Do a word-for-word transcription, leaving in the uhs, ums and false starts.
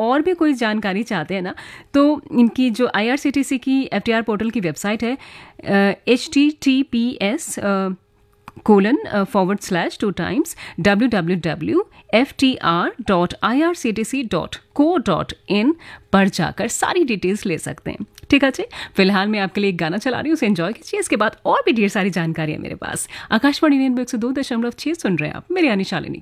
और भी कोई जानकारी चाहते हैं ना, तो इनकी जो आईआरसीटीसी की एफटीआर पोर्टल की वेबसाइट है, H T T P S colon forward slash two times W W W F T R dot I R C T C dot co dot in पर जाकर सारी डिटेल्स ले सकते हैं। ठीक है जी, फिलहाल मैं आपके लिए एक गाना चला रही हूँ, उसे एंजॉय कीजिए। इसके बाद और भी ढेर सारी जानकारी है मेरे पास। आकाशवाणी रेनबो एक सौ दो दशमलव छह सुन रहे हैं आप, मेरी यानी शालिनी।